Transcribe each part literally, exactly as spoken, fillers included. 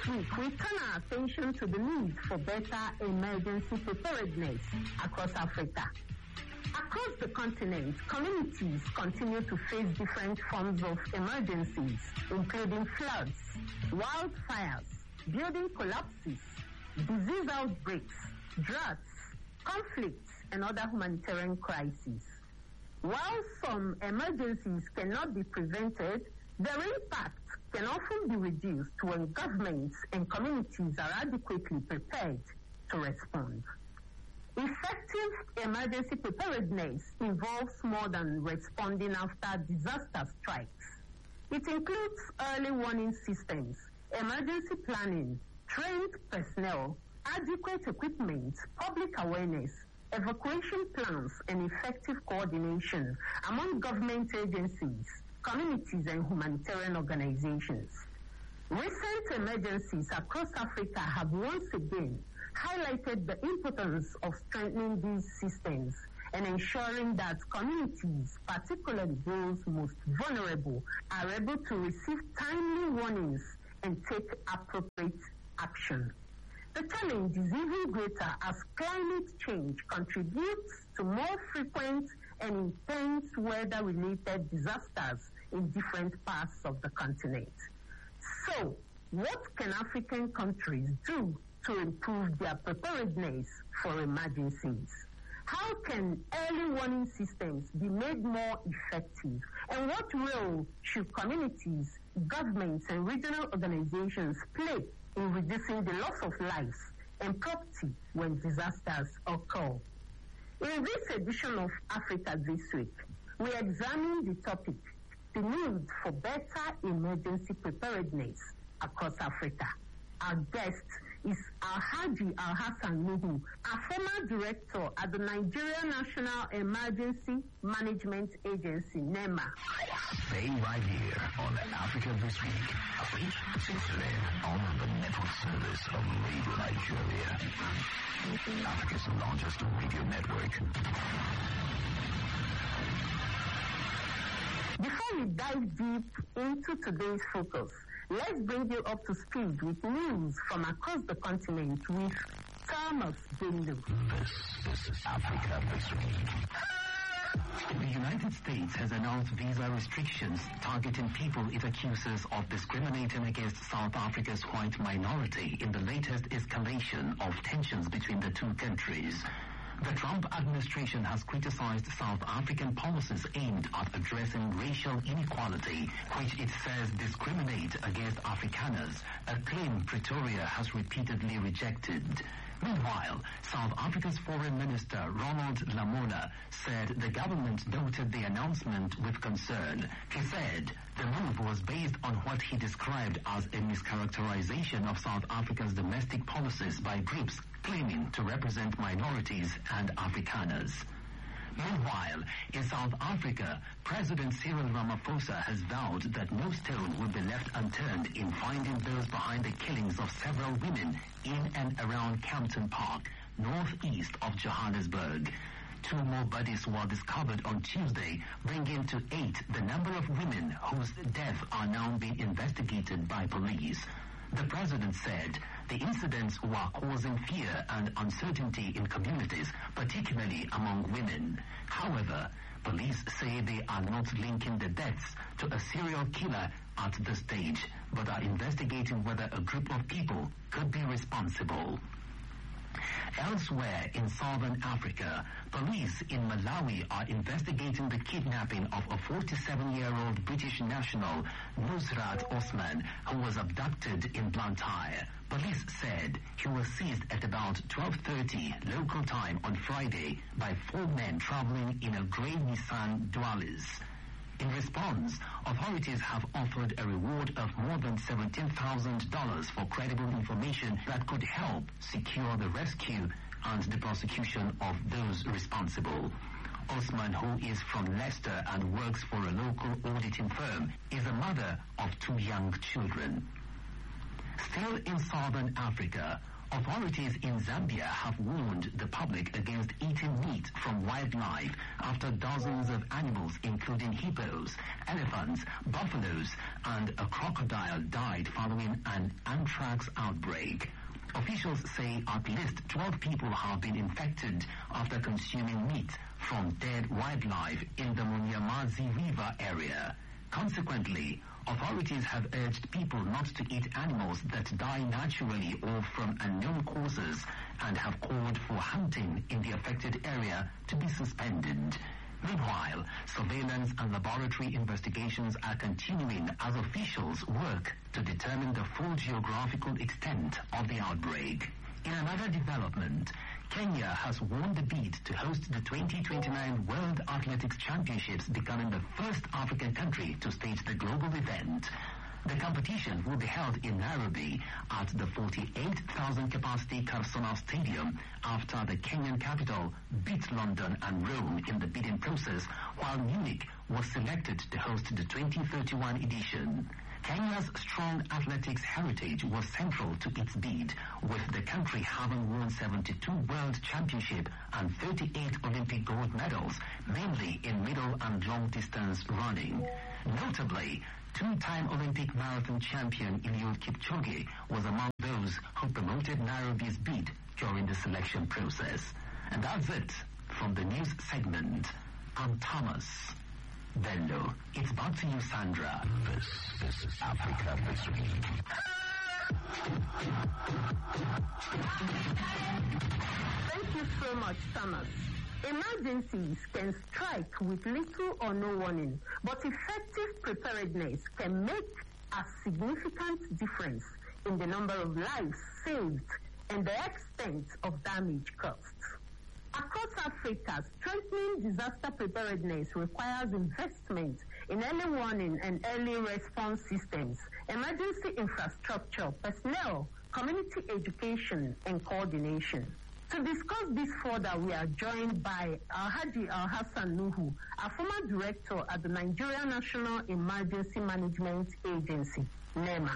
This week, we turn our attention to the need for better emergency preparedness across Africa. Across the continent, communities continue to face different forms of emergencies, including floods, wildfires, building collapses, disease outbreaks, droughts, conflicts, and other humanitarian crises. While some emergencies cannot be prevented, their impact can often be reduced when governments and communities are adequately prepared to respond. Effective emergency preparedness involves more than responding after disaster strikes. It includes early warning systems, emergency planning, trained personnel, adequate equipment, public awareness, evacuation plans, and effective coordination among government agencies, communities, and humanitarian organizations. Recent emergencies across Africa have once again highlighted the importance of strengthening these systems and ensuring that communities, particularly those most vulnerable, are able to receive timely warnings and take appropriate action. The challenge is even greater as climate change contributes to more frequent and intense weather-related disasters in different parts of the continent. So, what can African countries do to improve their preparedness for emergencies? How can early warning systems be made more effective? And what role should communities, governments, and regional organizations play in reducing the loss of lives and property when disasters occur? In this edition of Africa This Week, we examine the topic, the need for better emergency preparedness across Africa. Our guest is Alhaji Alhassan Nuhu, a former director at the Nigeria National Emergency Management Agency, NEMA. Stay right here on Africa This Week, a week featuring on the network service of Radio Nigeria, Africa's largest radio network. Before we dive deep into today's focus, let's bring you up to speed with news from across the continent with Thomas Bindu. This, this is Africa This Week. The United States has announced visa restrictions targeting people it accuses of discriminating against South Africa's white minority in the latest escalation of tensions between the two countries. The Trump administration has criticized South African policies aimed at addressing racial inequality, which it says discriminate against Afrikaners, a claim Pretoria has repeatedly rejected. Meanwhile, South Africa's Foreign Minister Ronald Lamola said the government noted the announcement with concern. He said the move was based on what he described as a mischaracterization of South Africa's domestic policies by groups claiming to represent minorities and Afrikaners. Meanwhile, in South Africa, President Cyril Ramaphosa has vowed that no stone will be left unturned in finding those behind the killings of several women in and around Campton Park, northeast of Johannesburg. Two more bodies were discovered on Tuesday, bringing to eight the number of women whose deaths are now being investigated by police. The president said the incidents were causing fear and uncertainty in communities, particularly among women. However, police say they are not linking the deaths to a serial killer at this stage, but are investigating whether a group of people could be responsible. Elsewhere in southern Africa, police in Malawi are investigating the kidnapping of a forty-seven-year-old British national, Nusrat Osman, who was abducted in Blantyre. Police said he was seized at about twelve thirty local time on Friday by four men traveling in a grey Nissan Dualis. In response, authorities have offered a reward of more than seventeen thousand dollars for credible information that could help secure the rescue and the prosecution of those responsible. Osman, who is from Leicester and works for a local auditing firm, is a mother of two young children. Still in southern Africa, Authorities in Zambia have warned the public against eating meat from wildlife after dozens of animals, including hippos, elephants, buffaloes, and a crocodile died following an anthrax outbreak. Officials say at least twelve people have been infected after consuming meat from dead wildlife in the Munyamazi River area. Consequently, authorities have urged people not to eat animals that die naturally or from unknown causes and have called for hunting in the affected area to be suspended. Meanwhile, surveillance and laboratory investigations are continuing as officials work to determine the full geographical extent of the outbreak. In another development, Kenya has won the bid to host the twenty twenty-nine World Athletics Championships, becoming the first African country to stage the global event. The competition will be held in Nairobi at the forty-eight thousand capacity Karsona Stadium after the Kenyan capital beat London and Rome in the bidding process, while Munich was selected to host the twenty thirty-one edition. Kenya's strong athletics heritage was central to its bid, with the country having won seventy-two World Championship and thirty-eight Olympic gold medals, mainly in middle and long distance running. Notably, two-time Olympic marathon champion Eliud Kipchoge was among those who promoted Nairobi's bid during the selection process. And that's it from the news segment. I'm Thomas Bello. It's back to you, Sandra. This, this is Africa This Week. Thank you so much, Thomas. Emergencies can strike with little or no warning, but effective preparedness can make a significant difference in the number of lives saved and the extent of damage caused. Across Africa, strengthening disaster preparedness requires investment in early warning and early response systems, emergency infrastructure, personnel, community education, and coordination. To discuss this further, we are joined by Alhaji Al-Hassan Nuhu, a former director at the Nigeria National Emergency Management Agency, NEMA.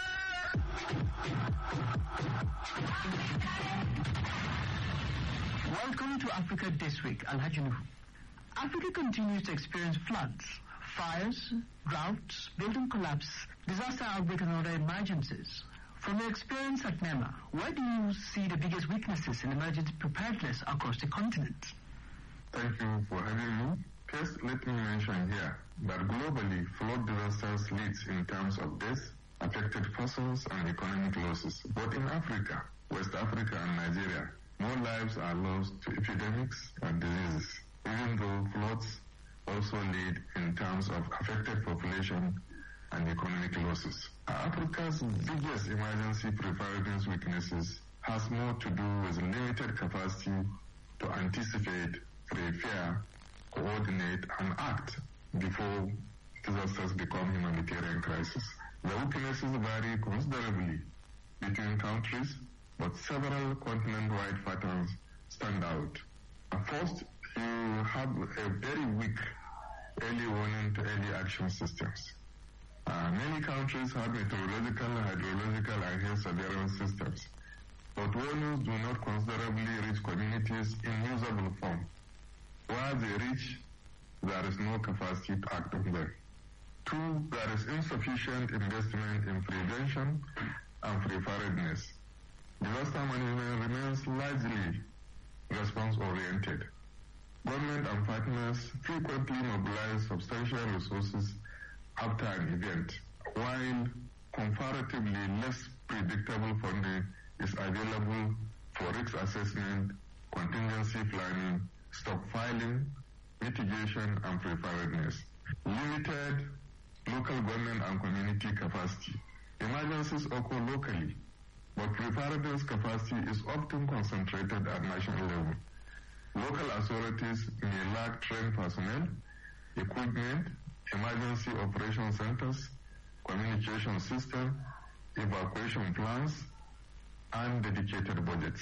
Welcome to Africa This Week, Alhaji Nuhu. Africa continues to experience floods, fires, droughts, building collapse, disaster outbreak, and other emergencies. From your experience at NEMA, where do you see the biggest weaknesses in emergency preparedness across the continent? Thank you for having me. First, let me mention here that globally, flood disasters leads in terms of deaths, affected persons, and economic losses. But in Africa, West Africa, and Nigeria, more lives are lost to epidemics and diseases, even though floods also lead in terms of affected population and economic losses. Africa's biggest emergency preparedness weaknesses has more to do with limited capacity to anticipate, prepare, coordinate, and act before disasters become humanitarian crises. The weaknesses vary considerably between countries, but several continent-wide patterns stand out. First, you have a very weak early warning to early action systems. Uh, many countries have meteorological, hydrological, and health surveillance systems, but warnings do not considerably reach communities in usable form. Where they reach, there is no capacity to act on them. Two, there is insufficient investment in prevention and preparedness. Disaster management remains largely response-oriented. Government and partners frequently mobilize substantial resources after an event, while comparatively less predictable funding is available for risk assessment, contingency planning, stockpiling, mitigation, and preparedness. Limited local government and community capacity. Emergencies occur locally, but preparedness capacity is often concentrated at national level. Local authorities may lack trained personnel, equipment, emergency operation centers, communication system, evacuation plans, and dedicated budgets.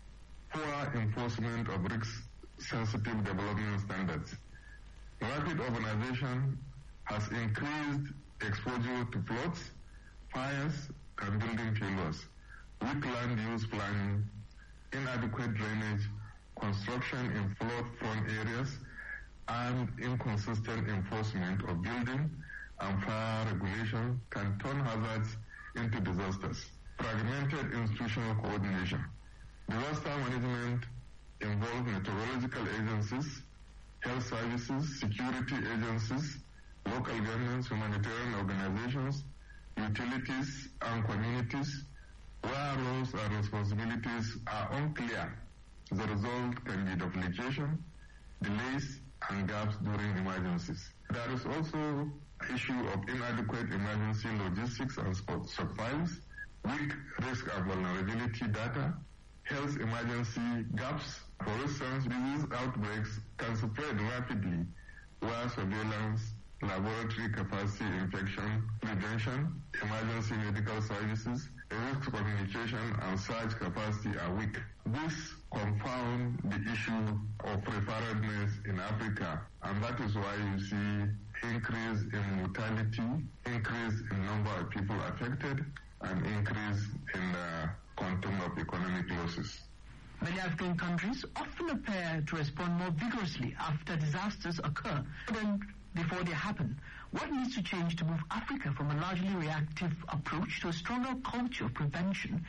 Poor enforcement of risk-sensitive development standards. Rapid urbanization has increased exposure to floods, fires, and building failures, weak land use planning, inadequate drainage, construction in flood-prone areas, and inconsistent enforcement of building and fire regulation can turn hazards into disasters. Fragmented institutional coordination. Disaster management involves meteorological agencies, health services, security agencies, local governments, humanitarian organizations, utilities, and communities, where roles and responsibilities are unclear. The result can be duplication, delays, and gaps during emergencies. There is also issue of inadequate emergency logistics and supplies, weak risk and vulnerability data, health emergency gaps. For instance, disease outbreaks can spread rapidly where surveillance, laboratory capacity, infection prevention, emergency medical services, risk communication, and surge capacity are weak. This confounds the issue of preparedness in Africa, and that is why you see increase in mortality, increase in number of people affected, and increase in the quantum of economic losses. Many African countries often appear to respond more vigorously after disasters occur than before they happen. What needs to change to move Africa from a largely reactive approach to a stronger culture of prevention